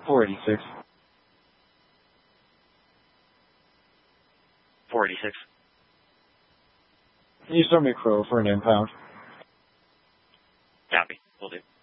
486. 486. Can you start me a crow for an impound? Copy. Will do.